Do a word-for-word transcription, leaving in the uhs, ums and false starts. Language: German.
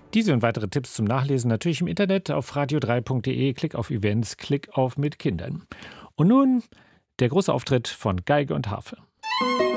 Diese und weitere Tipps zum Nachlesen natürlich im Internet auf radio drei punkt de. Klick auf Events, Klick auf Mit Kindern. Und nun der große Auftritt von Geige und Harfe.